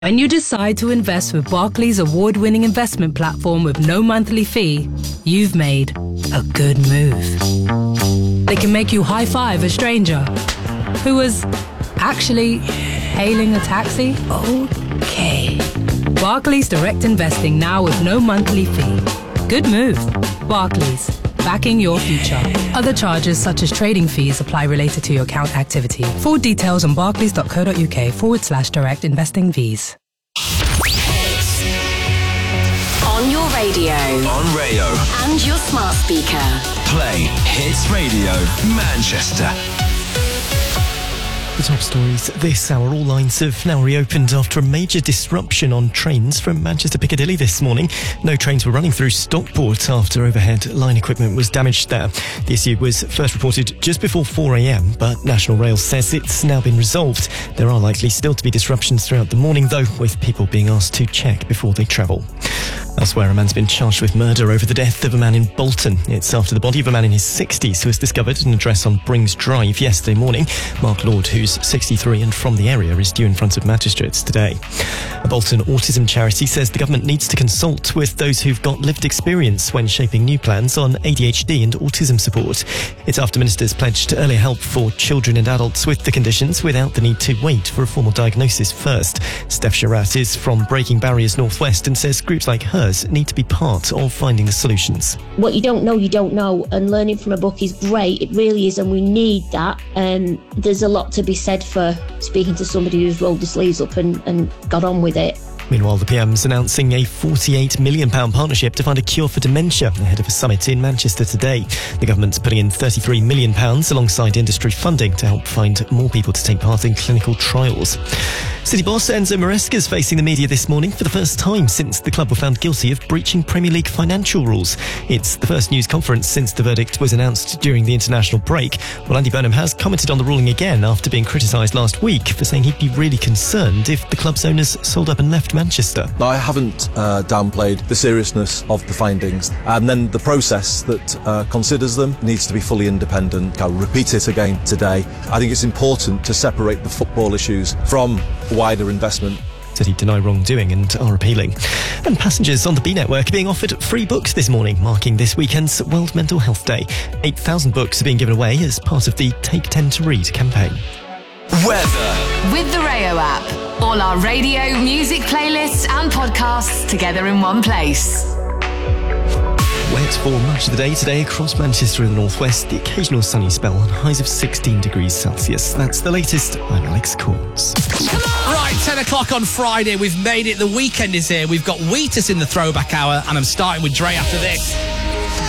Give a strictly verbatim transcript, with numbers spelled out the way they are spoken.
When you decide to invest with Barclays award-winning investment platform with no monthly fee, you've made a good move. They can make you high-five a stranger who was actually hailing a taxi. Okay. Barclays Direct Investing now with no monthly fee. Good move. Barclays. Backing your future. Other charges such as trading fees apply related to your account activity. Full details on barclays.co.uk forward slash direct investing fees. On your radio. On Rayo. And your smart speaker. Play Hits Radio Manchester. The top stories this hour. All lines have now reopened after a major disruption on trains from Manchester Piccadilly this morning. No trains were running through Stockport after overhead line equipment was damaged there. The issue was first reported just before four a.m, but National Rail says it's now been resolved. There are likely still to be disruptions throughout the morning, though, with people being asked to check before they travel. Elsewhere, a man's been charged with murder over the death of a man in Bolton. It's after the body of a man in his sixties who was discovered at an address on Brings Drive yesterday morning. Mark Lord, who's sixty-three and from the area, is due in front of magistrates today. A Bolton autism charity says the government needs to consult with those who've got lived experience when shaping new plans on A D H D and autism support. It's after ministers pledged earlier help for children and adults with the conditions without the need to wait for a formal diagnosis first. Steph Sherratt is from Breaking Barriers Northwest and says groups like hers need to be part of finding the solutions. What you don't know, you don't know, and learning from a book is great. It really is, and we need that. Um, there's a lot to be said for speaking to somebody who's rolled the sleeves up and, and got on with it. Meanwhile, the P M's announcing a forty-eight million pounds partnership to find a cure for dementia ahead of a summit in Manchester today. The government's putting in thirty-three million pounds alongside industry funding to help find more people to take part in clinical trials. City boss Enzo Maresca is facing the media this morning for the first time since the club were found guilty of breaching Premier League financial rules. It's the first news conference since the verdict was announced during the international break. Well, Andy Burnham has commented on the ruling again after being criticised last week for saying he'd be really concerned if the club's owners sold up and left Manchester. I haven't uh, downplayed the seriousness of the findings, and then the process that uh, considers them needs to be fully independent. I'll repeat it again today. I think it's important to separate the football issues from wider investment. City deny wrongdoing and are appealing. And passengers on the B Network are being offered free books this morning, marking this weekend's World Mental Health Day. eight thousand books are being given away as part of the Take ten to Read campaign. Weather. With the Rayo app. All our radio, music playlists and podcasts together in one place. Wet for much of the day today across Manchester and the northwest. The occasional sunny spell on highs of sixteen degrees Celsius. That's the latest. I'm Alex Corns. Right, ten o'clock on Friday. We've made it. The weekend is here. We've got Wheatus in the throwback hour, and I'm starting with Dre after this.